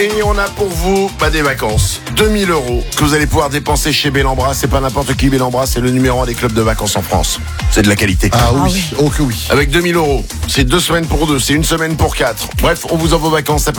Et on a pour vous des vacances. 2000 € que vous allez pouvoir dépenser chez Bellambra. C'est pas n'importe qui, Bellambra, c'est le numéro 1 des clubs de vacances en France. C'est de la qualité. Ah oui, oh que oui. Avec 2000 €, c'est 2 semaines pour 2, c'est 1 semaine pour 4. Bref, on vous envoie vos vacances. Ça peut